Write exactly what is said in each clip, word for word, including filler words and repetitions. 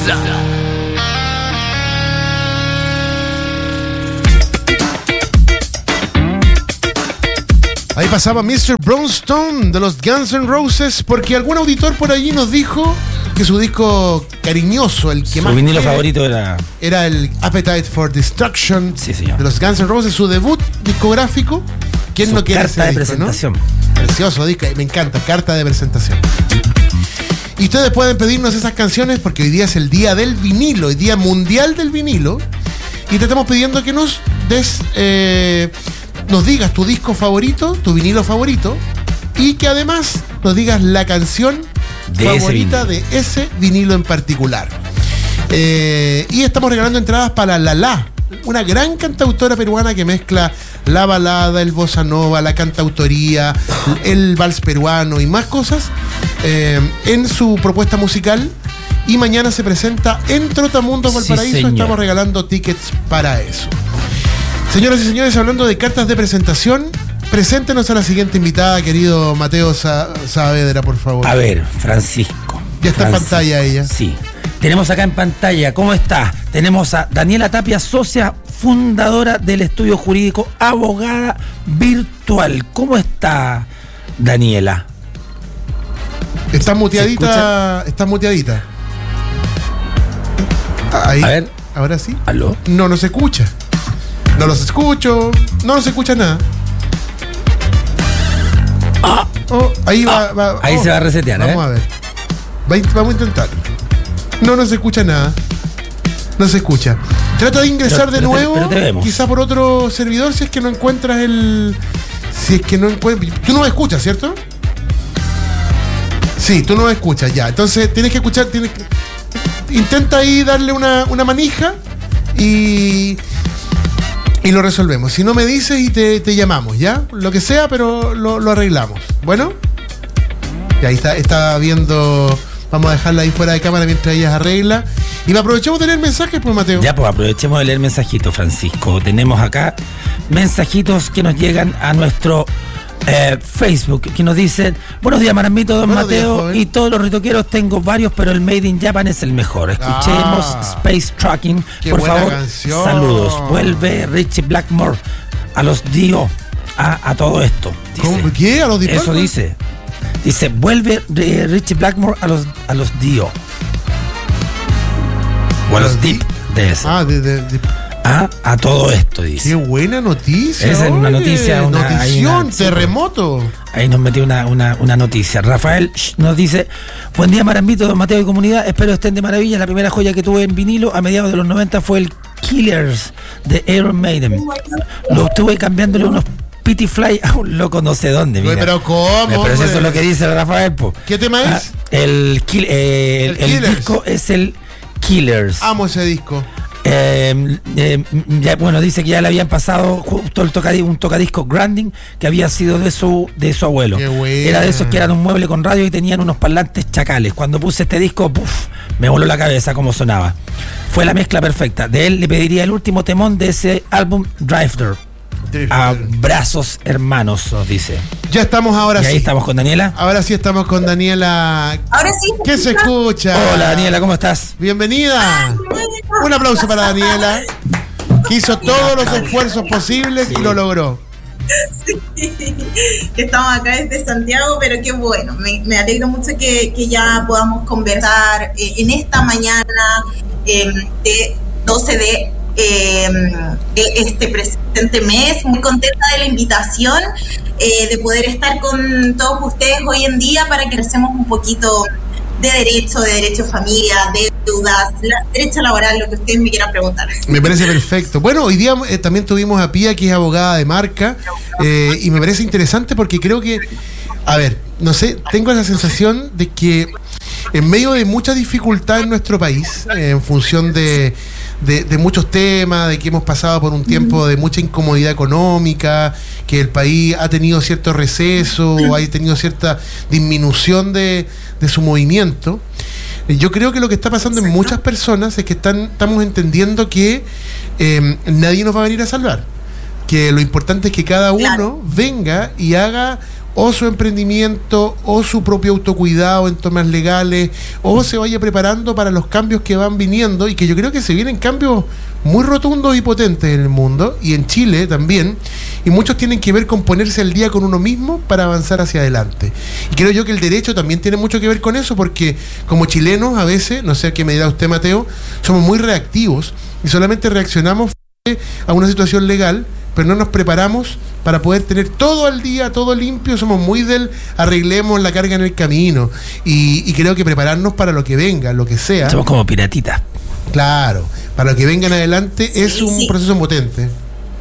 Ahí pasaba mister Brownstone de los Guns N' Roses, porque algún auditor por allí nos dijo que su disco cariñoso, el que su más vinilo favorito era era el Appetite for Destruction, sí, señor, de los Guns N' Roses, su debut discográfico. ¿Quién su no quiere carta ese de disco, presentación, ¿no? Precioso disco, me encanta, carta de presentación. Y ustedes pueden pedirnos esas canciones porque hoy día es el día del vinilo, el día mundial del vinilo, y te estamos pidiendo que nos des eh, nos digas tu disco favorito, tu vinilo favorito, y que además nos digas la canción de favorita ese de ese vinilo en particular. Eh, y estamos regalando entradas para La La, una gran cantautora peruana que mezcla la balada, el bossa nova, la cantautoría, el vals peruano y más cosas eh, en su propuesta musical. Y mañana se presenta en Trotamundos Valparaíso. Sí, estamos regalando tickets para eso. Señoras y señores, hablando de cartas de presentación, preséntenos a la siguiente invitada, querido Mateo Sa- Saavedra, por favor. A ver, Francisco. Ya está Francisco. En pantalla ella. Sí. Tenemos acá en pantalla, ¿cómo está? Tenemos a Daniela Tapia, socia fundadora del estudio jurídico Abogada Virtual. ¿Cómo está, Daniela? Está muteadita. Está muteadita. Ahí. A ver. ¿Ahora sí? ¿Aló? No, no se escucha. No los escucho. No nos escucha nada. Ah, oh, ahí va, ah, va. Ahí oh, se va a resetear, Vamos ¿eh? a ver. Va, vamos a intentar. No nos escucha nada. No se escucha. Trata de ingresar pero, de pero nuevo. Te, pero te vemos. Quizá por otro servidor, si es que no encuentras el. Si es que no encuentras. Tú no me escuchas, ¿cierto? Sí, tú no me escuchas, ya. Entonces tienes que escuchar. Tienes que... Intenta ahí darle una, una manija y. Y lo resolvemos. Si no me dices y te, te llamamos, ¿ya? Lo que sea, pero lo, lo arreglamos. ¿Bueno? Y ahí está, está viendo. Vamos a dejarla ahí fuera de cámara mientras ella arregla. Y aprovechemos de leer mensajes, pues, Mateo. Ya, pues aprovechemos de leer mensajitos, Francisco. Tenemos acá mensajitos que nos llegan a nuestro eh, Facebook, que nos dicen: buenos días, Marambito, don Buenos Mateo días, y todos los ritoqueros. Tengo varios, pero el Made in Japan es el mejor. Escuchemos Ah, Space Trucking, por favor. Canción. Saludos. Vuelve Richie Blackmore a los Dio, a, a todo esto. Dice. ¿Cómo? ¿Qué? ¿A los Deep Eso Purple? dice. Dice, vuelve eh, Richie Blackmore a los, a los Dio. O a los Deep, de eso. Ah, de, de, de... Ah, a todo esto, dice. Qué buena noticia. Esa es una oye. noticia, una- hay Notición, una- terremoto. Ahí nos metió una, una, una noticia. Rafael Sh, nos dice: buen día, Marambito, don Mateo y comunidad. Espero estén de maravilla. La primera joya que tuve en vinilo a mediados de los noventa fue el Killers de Iron Maiden. Lo estuve cambiándole unos Pity Fly a un loco no sé dónde. Mira. Pero ¿cómo? Pero eso hombre? es lo que dice Rafael, po. ¿Qué tema Ah, es? el, kill- eh, el, El el Killers. disco es el Killers. Amo ese disco. Eh, eh, ya, bueno, dice que ya le habían pasado justo el tocadisco, un tocadisco Grandin que había sido de su de su abuelo. Qué buena. Era de esos que eran un mueble con radio y tenían unos parlantes chacales. Cuando puse este disco, puff, me voló la cabeza cómo sonaba. Fue la mezcla perfecta. De él le pediría el último temón de ese álbum, Drifter. Abrazos hermanos, nos dice. Ya estamos ahora Y ahí sí. estamos con Daniela. Ahora sí estamos con Daniela. Ahora sí. ¿Qué se escucha? Hola, Daniela, ¿cómo estás? Bienvenida. Un aplauso para Daniela, que hizo todos los esfuerzos posibles Sí. y lo logró. Que estamos acá desde Santiago, pero qué bueno, me, me alegro mucho que, que ya podamos conversar eh, en esta mañana eh, de doce de eh, este presente mes. Muy contenta de la invitación, eh, de poder estar con todos ustedes hoy en día para que conversemos un poquito de derecho, de derecho a familia, de deudas, la, derecho laboral, lo que ustedes me quieran preguntar. Me parece perfecto. Bueno, hoy día eh, también tuvimos a Pía, que es abogada de marca, eh, y me parece interesante porque creo que, a ver, no sé, tengo la sensación de que en medio de mucha dificultad en nuestro país, eh, en función de, de, de muchos temas, de que hemos pasado por un tiempo de mucha incomodidad económica, que el país ha tenido cierto receso, o ha tenido cierta disminución de, de su movimiento. Yo creo que lo que está pasando en muchas personas es que están, estamos entendiendo que eh, nadie nos va a venir a salvar. Que lo importante es que cada uno Claro. venga y haga o su emprendimiento o su propio autocuidado en temas legales, o se vaya preparando para los cambios que van viniendo, y que yo creo que se vienen cambios muy rotundos y potentes en el mundo y en Chile también, y muchos tienen que ver con ponerse al día con uno mismo para avanzar hacia adelante. Y creo yo que el derecho también tiene mucho que ver con eso, porque como chilenos a veces, no sé a qué me dirá usted, Mateo, somos muy reactivos y solamente reaccionamos a una situación legal, pero no nos preparamos para poder tener todo al día, todo limpio. Somos muy del arreglemos la carga en el camino, y, y creo que prepararnos para lo que venga, lo que sea. Somos como piratitas. Claro, para lo que venga en adelante es sí, un sí. proceso potente.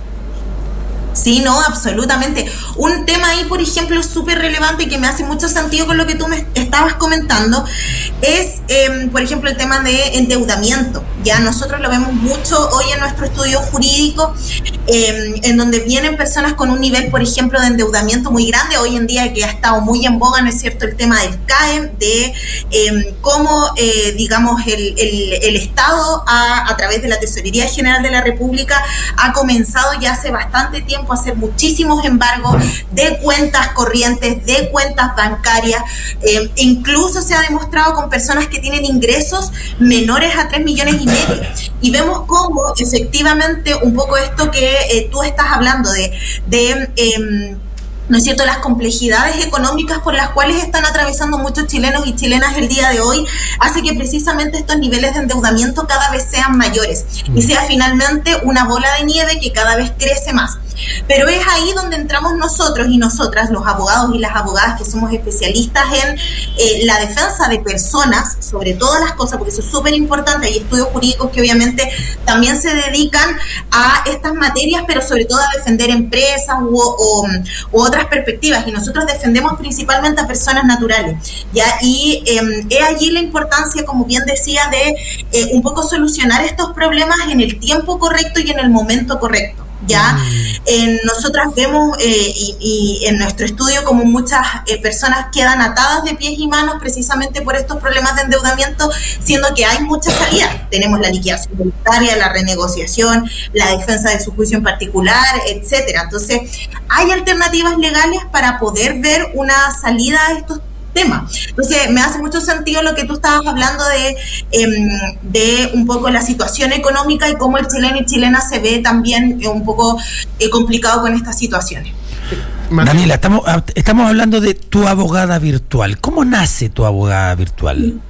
Sí, no, absolutamente. Un tema ahí, por ejemplo, súper relevante y que me hace mucho sentido con lo que tú me estabas comentando es, eh, por ejemplo, el tema de endeudamiento. Ya nosotros lo vemos mucho hoy en nuestro estudio jurídico, eh, en donde vienen personas con un nivel, por ejemplo, de endeudamiento muy grande. Hoy en día que ha estado muy en boga, ¿no es cierto?, el tema del C A E, de eh, cómo, eh, digamos, el, el, el Estado, a, a través de la Tesorería General de la República, ha comenzado ya hace bastante tiempo a hacer muchísimos embargos de cuentas corrientes, de cuentas bancarias. Eh, incluso se ha demostrado con personas que tienen ingresos menores a tres millones y medio. Y vemos cómo efectivamente un poco esto que eh, tú estás hablando de, de eh, ¿no es cierto?, las complejidades económicas por las cuales están atravesando muchos chilenos y chilenas el día de hoy, hace que precisamente estos niveles de endeudamiento cada vez sean mayores y sea finalmente una bola de nieve que cada vez crece más. Pero es ahí donde entramos nosotros y nosotras, los abogados y las abogadas que somos especialistas en eh, la defensa de personas, sobre todas las cosas, porque eso es súper importante. Hay estudios jurídicos que obviamente también se dedican a estas materias, pero sobre todo a defender empresas u, o, u otras perspectivas, y nosotros defendemos principalmente a personas naturales, ¿ya? Y eh, es allí la importancia, como bien decía, de eh, un poco solucionar estos problemas en el tiempo correcto y en el momento correcto. Ya mm. eh, nosotras vemos eh, y, y en nuestro estudio como muchas eh, personas quedan atadas de pies y manos precisamente por estos problemas de endeudamiento, siendo que hay muchas salidas. Tenemos la liquidación voluntaria, la renegociación, la defensa de su juicio en particular, etcétera. Entonces hay alternativas legales para poder ver una salida a estos tema. Entonces me hace mucho sentido lo que tú estabas hablando de, eh, de un poco la situación económica y cómo el chileno y chilena se ve también eh, un poco eh, complicado con estas situaciones. Daniela, estamos, estamos hablando de tu abogada virtual. ¿Cómo nace tu abogada virtual?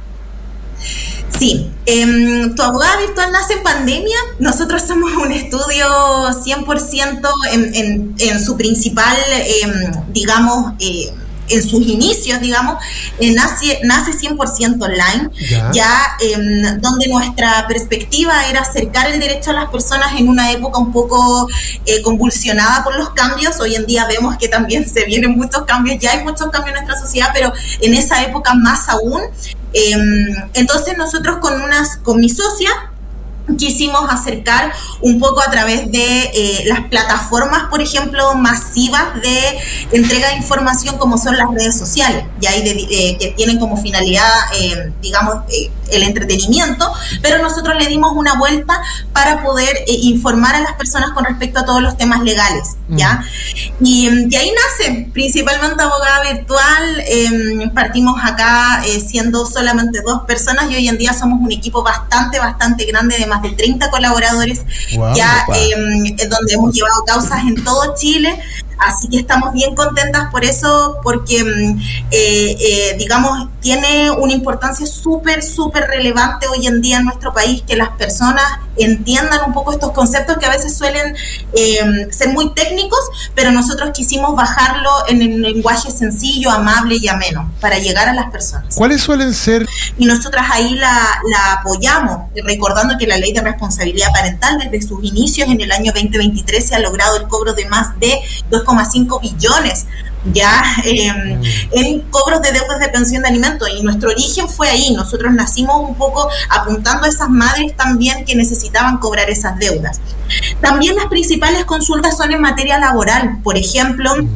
Sí, eh, tu abogada virtual nace en pandemia. Nosotros somos un estudio cien por ciento en, en, en su principal, eh, digamos, eh, en sus inicios, digamos, eh, nace, nace cien por ciento online, ya, ya eh, donde nuestra perspectiva era acercar el derecho a las personas en una época un poco eh, convulsionada por los cambios. Hoy en día vemos que también se vienen muchos cambios, ya hay muchos cambios en nuestra sociedad, pero en esa época más aún. Eh, entonces nosotros con, unas, con mi socia, quisimos acercar un poco a través de eh, las plataformas, por ejemplo, masivas de entrega de información como son las redes sociales, ya y de, eh, que tienen como finalidad, eh, digamos, eh, el entretenimiento, pero nosotros le dimos una vuelta para poder eh, informar a las personas con respecto a todos los temas legales, ¿ya? Mm. Y de ahí nace principalmente Abogada Virtual. Eh, partimos acá eh, siendo solamente dos personas y hoy en día somos un equipo bastante, bastante grande de más de treinta colaboradores, wow, ya wow. Eh, donde hemos llevado causas en todo Chile. Así que estamos bien contentas por eso, porque, eh, eh, digamos, tiene una importancia súper, súper relevante hoy en día en nuestro país, que las personas entiendan un poco estos conceptos que a veces suelen eh, ser muy técnicos, pero nosotros quisimos bajarlo en el lenguaje sencillo, amable y ameno, para llegar a las personas. ¿Cuáles suelen ser? Y nosotras ahí la, la apoyamos, recordando que la Ley de Responsabilidad Parental, desde sus inicios en el año veinte veintitrés, se ha logrado el cobro de más de dos coma cinco billones ya eh, mm. en cobros de deudas de pensión de alimentos, y nuestro origen fue ahí. Nosotros nacimos un poco apuntando a esas madres también que necesitaban cobrar esas deudas. También las principales consultas son en materia laboral, por ejemplo,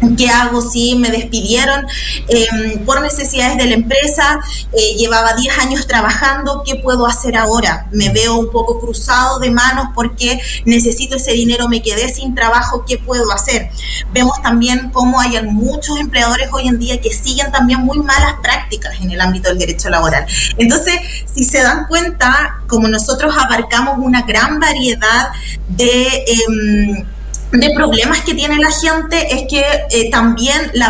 ¿Qué hago si me despidieron eh, por necesidades de la empresa? Eh, llevaba diez años trabajando, ¿qué puedo hacer ahora? Me veo un poco cruzado de manos porque necesito ese dinero, me quedé sin trabajo, ¿qué puedo hacer? Vemos también cómo hay muchos empleadores hoy en día que siguen también muy malas prácticas en el ámbito del derecho laboral. Entonces, si se dan cuenta, como nosotros abarcamos una gran variedad de... Eh, de problemas que tiene la gente, es que eh, también la